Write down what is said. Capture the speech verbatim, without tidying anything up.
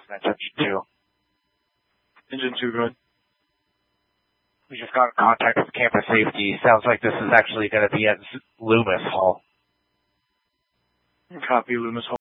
That's engine two. Engine two, good. We just got in contact with campus safety. Sounds like this is actually going to be at Loomis Hall. Copy, Loomis Hall.